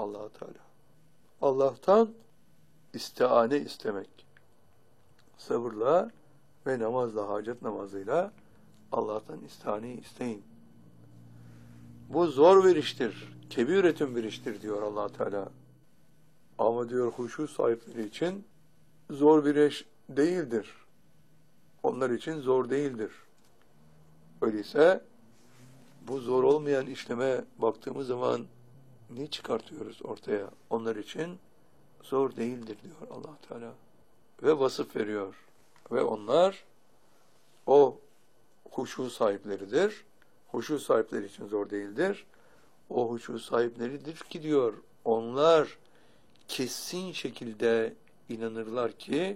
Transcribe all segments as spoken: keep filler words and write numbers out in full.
Allah Teala. Allah'tan istiane istemek. Sabırla ve namazla, hacet namazıyla Allah'tan istihane isteyin. Bu zor bir iştir. Kebiretün bir iştir diyor Allah Teala. Ama diyor huşu sahipleri için zor bir iş değildir. Onlar için zor değildir. Öyleyse bu zor olmayan işleme baktığımız zaman ne çıkartıyoruz ortaya? Onlar için zor değildir diyor Allah Teala. Ve vasıf veriyor. Ve onlar o huşu sahipleridir. Huşu sahipleri için zor değildir. O huşu sahipleridir ki diyor, onlar kesin şekilde inanırlar ki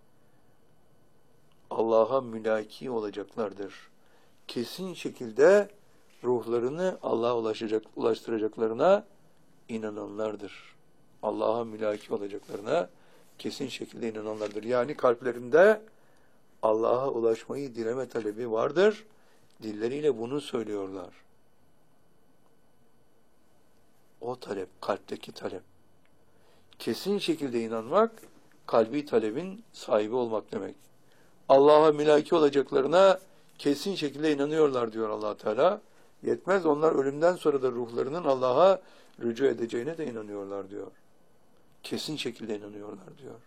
Allah'a mülaki olacaklardır. Kesin şekilde ruhlarını Allah'a ulaşacak, ulaştıracaklarına inananlardır. Allah'a mülaki olacaklarına kesin şekilde inananlardır. Yani kalplerinde Allah'a ulaşmayı dileme talebi vardır. Dilleriyle bunu söylüyorlar. O talep, kalpteki talep. Kesin şekilde inanmak, kalbi talebin sahibi olmak demek. Allah'a mülaki olacaklarına kesin şekilde inanıyorlar diyor Allah Teala. Yetmez, onlar ölümden sonra da ruhlarının Allah'a rücu edeceğine de inanıyorlar diyor. Kesin şekilde inanıyorlar diyor.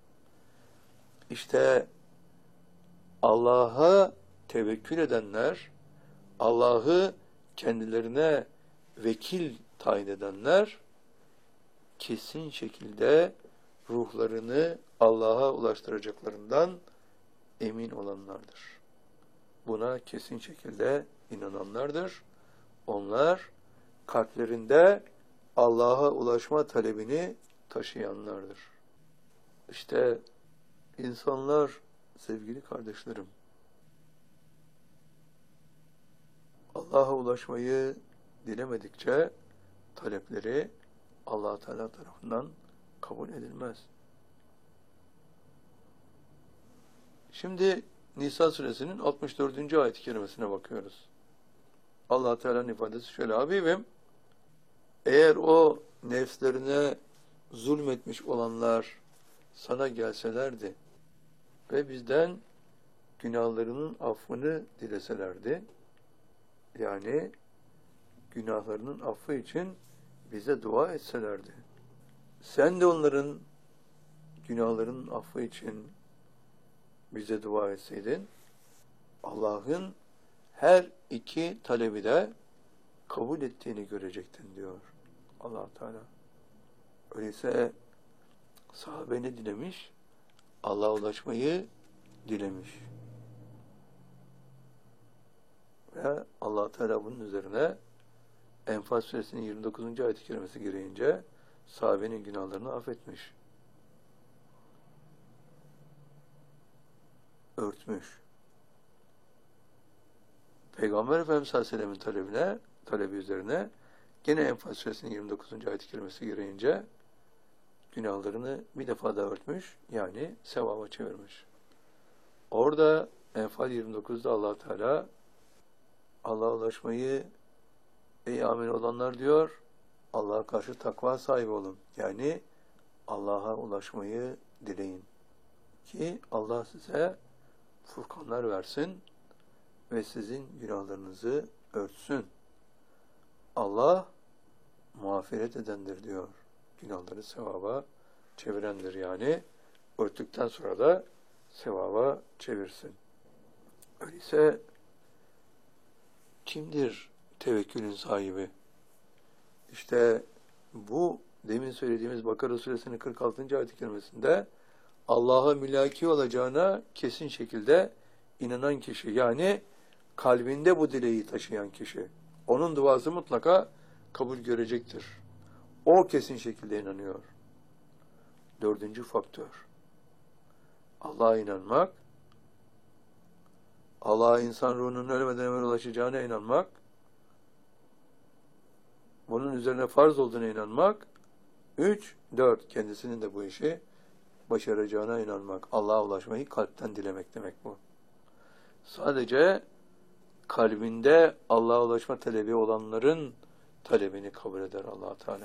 İşte Allah'a tevekkül edenler, Allah'ı kendilerine vekil tayin edenler, kesin şekilde ruhlarını Allah'a ulaştıracaklarından emin olanlardır. Buna kesin şekilde inananlardır. Onlar kalplerinde Allah'a ulaşma talebini taşıyanlardır. İşte insanlar, sevgili kardeşlerim, Allah'a ulaşmayı dilemedikçe talepleri Allah Teala tarafından kabul edilmez. Şimdi Nisa suresinin altmış dördüncü ayet-i kerimesine bakıyoruz. Allah Teala'nın ifadesi şöyle: Habibim, eğer o nefslerine zulmetmiş olanlar sana gelselerdi ve bizden günahlarının affını dileselerdi, yani günahlarının affı için bize dua etselerdi, sen de onların günahlarının affı için bize dua etseydin, Allah'ın her iki talebi de kabul ettiğini görecektin diyor Allah Teala. Öyleyse sahabe ne dilemiş? Allah'a ulaşmayı dilemiş. Ve Allah Teala bunun üzerine Enfal suresinin yirmi dokuzuncu ayet-i kerimesi gereğince sahabenin günahlarını affetmiş. Örtmüş. Peygamber Efendimiz sallallahu aleyhi ve sellem'in talebine, talebi üzerine gene Enfal suresinin yirmi dokuzuncu ayet-i kerimesi gereğince günahlarını bir defa daha örtmüş, yani sevaba çevirmiş. Orada Enfal yirmi dokuzda Allah Teala Allah'a ulaşmayı ey amin olanlar diyor, Allah'a karşı takva sahibi olun. Yani Allah'a ulaşmayı dileyin. Ki Allah size furkanlar versin ve sizin günahlarınızı örtsün. Allah mağfiret edendir diyor. Günahları sevaba çevirendir yani. Örttükten sonra da sevaba çevirsin. Öyleyse kimdir tevekkülün sahibi? İşte bu demin söylediğimiz Bakara suresinin kırk altıncı ayet-i kerimesinde Allah'a mülaki olacağına kesin şekilde inanan kişi, yani kalbinde bu dileği taşıyan kişi, onun duası mutlaka kabul görecektir. O kesin şekilde inanıyor. Dördüncü faktör. Allah'a inanmak, Allah'a insan ruhunun ölmeden evvel ulaşacağına inanmak, bunun üzerine farz olduğuna inanmak, üç, dört, kendisinin de bu işi başaracağına inanmak. Allah'a ulaşmayı kalpten dilemek demek bu. Sadece kalbinde Allah'a ulaşma talebi olanların talebini kabul eder Allah Teala.